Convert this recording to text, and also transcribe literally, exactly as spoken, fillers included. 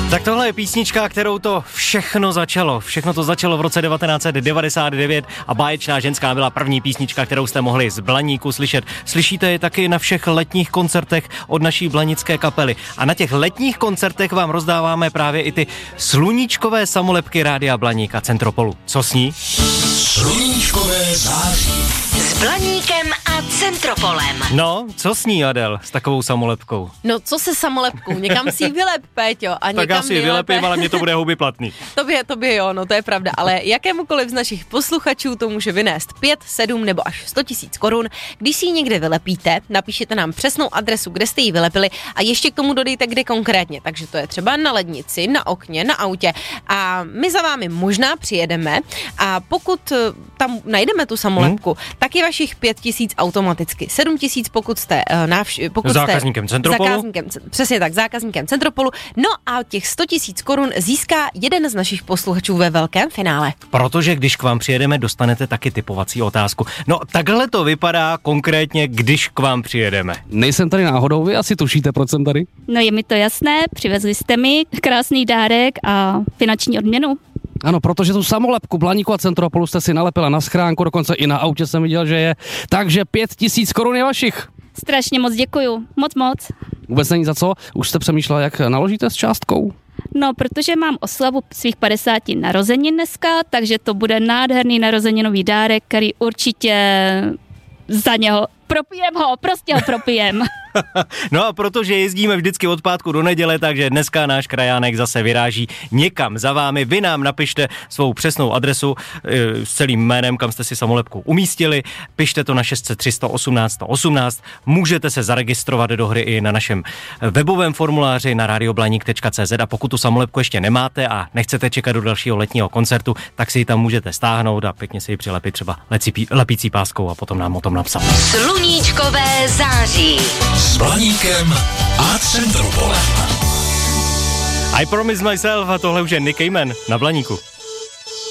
Tak tohle je písnička, kterou to všechno začalo. Všechno to začalo v roce devatenáct set devadesát devět a Báječná ženská byla první písnička, kterou jste mohli z Blaníku slyšet. Slyšíte je taky na všech letních koncertech od naší blanické kapely. A na těch letních koncertech vám rozdáváme právě i ty sluníčkové samolepky Rádia Blaník a Centropolu. Co s ní? Sluníčkové září. S Blaníkem a Centropolem. No, co s ní, Adel, s takovou samolepkou? No, co se samolepkou? Někam si ji vylep, Péťo. A tak já si ji vylepím, ale mě to bude houby platný. Tobě, tobě jo, no to je pravda, ale jakémukoliv z našich posluchačů to může vynést pět, sedm nebo až sto tisíc korun. Když si ji někde vylepíte, napíšete nám přesnou adresu, kde jste ji vylepili a ještě k tomu dodejte, kde konkrétně. Takže to je třeba na lednici, na okně, na autě a my za vámi možná přijedeme a pokud tam najdeme tu samolepku, hmm. tak je vašich pět tisíc automaticky. sedm tisíc pokud jste uh, návš- pokud zákazníkem jste Centropolu. Zákazníkem, přesně tak, zákazníkem Centropolu. No a těch sto tisíc korun získá jeden z našich posluchačů ve velkém finále. Protože když k vám přijedeme, dostanete taky typovací otázku. No takhle to vypadá konkrétně, když k vám přijedeme. Nejsem tady náhodou, vy asi tušíte, proč jsem tady? No je mi to jasné, přivezli jste mi krásný dárek a finanční odměnu. Ano, protože tu samolepku Blaníku a Centropolu jste si nalepila na schránku, dokonce i na autě jsem viděl, že je. Takže pět tisíc korun je vašich. Strašně moc děkuju, moc moc. Vůbec není za co, už jste přemýšlela, jak naložíte s částkou? No, protože mám oslavu svých padesáti narozenin dneska, takže to bude nádherný narozeninový dárek, který určitě za něho propijem ho, prostě ho propijem. No a protože jezdíme vždycky od pátku do neděle, takže dneska náš krajánek zase vyráží někam za vámi. Vy nám napište svou přesnou adresu e, s celým jménem, kam jste si samolepku umístili. Pište to na šest set tři sto osmnáct sto osmnáct. Můžete se zaregistrovat do hry i na našem webovém formuláři na radioblaník tečka cé zet a pokud tu samolepku ještě nemáte a nechcete čekat do dalšího letního koncertu, tak si ji tam můžete stáhnout a pěkně si ji přilepit třeba lepící páskou a potom nám o tom napsat. Sluníčkové září. S Blaníkem a Centropolem. I Promise Myself a tohle už je Nick Cayman na Blaníku.